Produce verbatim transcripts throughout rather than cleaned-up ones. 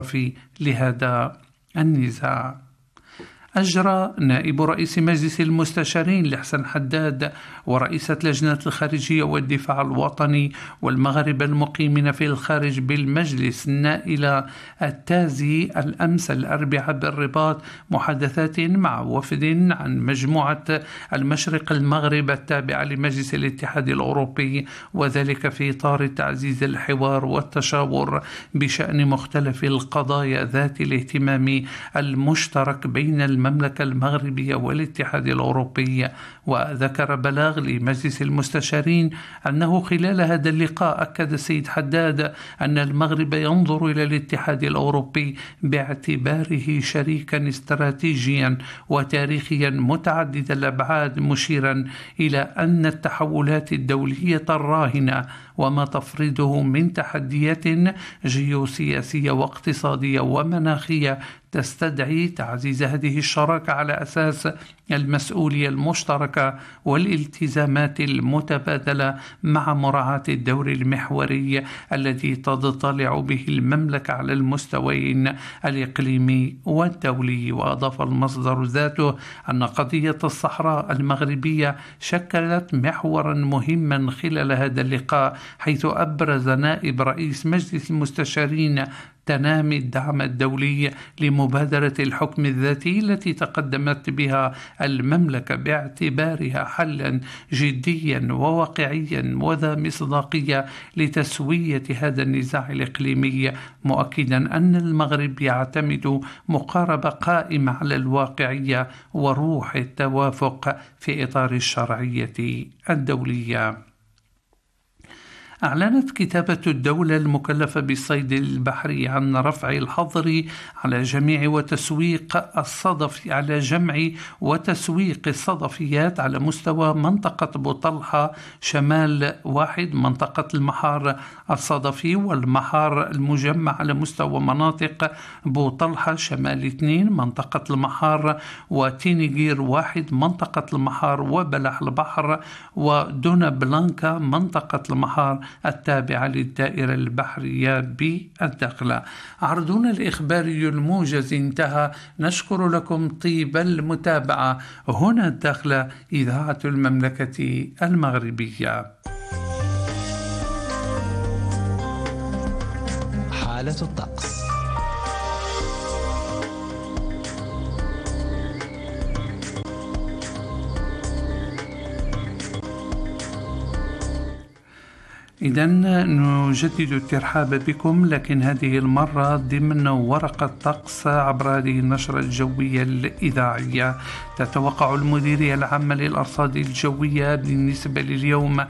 في لهذا النزاع. أجرى نائب رئيس مجلس المستشارين لحسن حداد ورئيسة لجنة الخارجية والدفاع الوطني والمغاربة المقيمين في الخارج بالمجلس نائلة التازي الأمس الأربعاء بالرباط محادثات مع وفد عن مجموعة المشرق المغرب التابعة لمجلس الاتحاد الأوروبي، وذلك في إطار تعزيز الحوار والتشاور بشأن مختلف القضايا ذات الاهتمام المشترك بين المملكة المغربية والاتحاد الأوروبي. وذكر بلاغ لمجلس المستشارين أنه خلال هذا اللقاء أكد السيد حداد أن المغرب ينظر إلى الاتحاد الأوروبي باعتباره شريكا استراتيجيا وتاريخيا متعدد الأبعاد، مشيرا إلى أن التحولات الدولية الراهنة وما تفرضه من تحديات جيوسياسية واقتصادية ومناخية تستدعي تعزيز هذه الشراكة على أساس المسؤولية المشتركة والالتزامات المتبادلة مع مراعاة الدور المحوري الذي تضطلع به المملكة على المستويين الإقليمي والدولي. وأضاف المصدر ذاته أن قضية الصحراء المغربية شكلت محورا مهما خلال هذا اللقاء، حيث أبرز نائب رئيس مجلس المستشارين تنامي الدعم الدولي لمبادرة الحكم الذاتي التي تقدمت بها المملكة باعتبارها حلا جديا وواقعيا وذا مصداقية لتسوية هذا النزاع الإقليمي، مؤكدا أن المغرب يعتمد مقاربة قائمة على الواقعية وروح التوافق في إطار الشرعية الدولية. أعلنت كتابة الدولة المكلفة بالصيد البحري عن رفع الحظر على جميع وتسويق الصدف على جمع وتسويق الصدفيات على مستوى منطقة بوطلحة شمال واحد، منطقة المحار الصدفي والمحار المجمع على مستوى مناطق بوطلحة شمال اثنين، منطقة المحار وتينيجير واحد، منطقة المحار وبلح البحر ودونا بلانكا منطقة المحار التابعة للدائرة البحرية بالداخلة. عرضنا الإخباري الموجز انتهى، نشكر لكم طيب المتابعة. هنا الداخلة إذاعة المملكة المغربية. حالة الطقس. إذن نجدد الترحاب بكم، لكن هذه المرة ضمن ورقة طقس عبر هذه النشرة الجوية الإذاعية. تتوقع المديرية العامة للأرصاد الجوية بالنسبة لليوم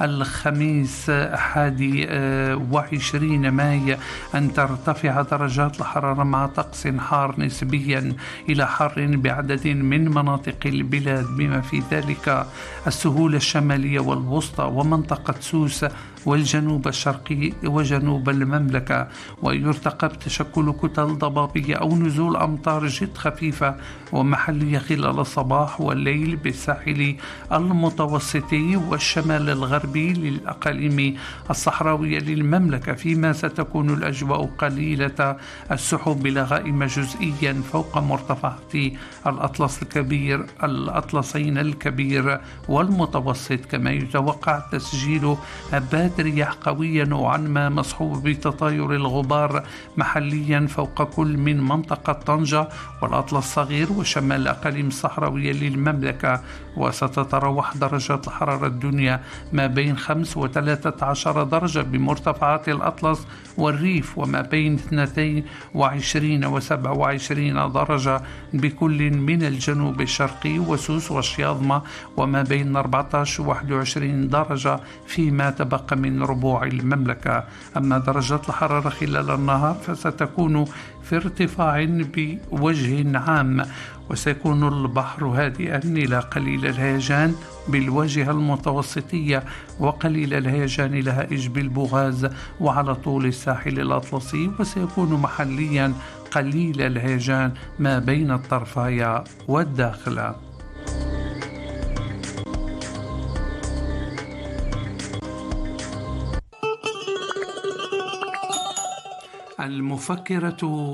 الخميس حادي وعشرين ماي أن ترتفع درجات الحرارة مع طقس حار نسبيا إلى حار بعدد من مناطق البلاد، بما في ذلك السهول الشمالية والوسطى ومنطقة سوس والجنوب الشرقي وجنوب المملكة. ويرتقب تشكل كتل ضبابية أو نزول أمطار جد خفيفة ومحلية خلال الصباح والليل بالساحل المتوسطي والشمال الغربي للأقاليم الصحراوية للمملكة، فيما ستكون الأجواء قليلة السحب إلى غائمة جزئيا فوق مرتفعات الأطلس الكبير الأطلسين الكبير والمتوسط. كما يتوقع تسجيل هبات رياح قوية نوعا ما مصحوب بتطاير الغبار محليا فوق كل من منطقة طنجة والأطلس الصغير وشمال الأقاليم الصحراوية للمملكة. وستتراوح درجات الحرارة الدنيا ما بين خمس وثلاثة عشر درجة بمرتفعات الأطلس والريف، وما بين اثنتين وعشرين وسبع وعشرين درجة بكل من الجنوب الشرقي وسوس والشياضمة، وما بين أربعة عشر وواحد وعشرين درجة فيما تبقى من ربوع المملكة. أما درجات الحرارة خلال النهار فستكون في ارتفاع بوجه عام، وسيكون البحر هادئا إلى قليل الهيجان بالواجهة المتوسطية وقليل الهيجان إلى هائج بالبوغاز وعلى طول الساحل الأطلسي، وسيكون محليا قليل الهيجان ما بين الطرفاية والداخلة. المفكرة